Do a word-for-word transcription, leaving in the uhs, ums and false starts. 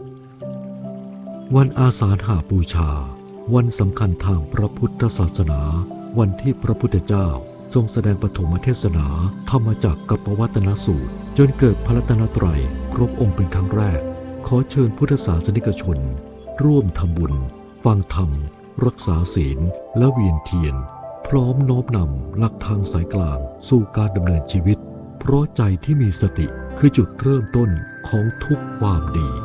วันอาสาฬหบูชาวันสำคัญทางพระพุทธศาสนาวันที่พระพุทธเจ้าทรงแสดงปฐมเทศนาธรรมจักรกับปวัตนสูตรจนเกิดพระรัตนตรัยครบองค์เป็นครั้งแรกขอเชิญพุทธศาสนิกชนร่วมทำบุญฟังธรรมรักษาศีลและเวียนเทียนพร้อมน้อมนำหลักทางสายกลางสู่การดำเนินชีวิตเพราะใจที่มีสติคือจุดเริ่มต้นของทุกความดี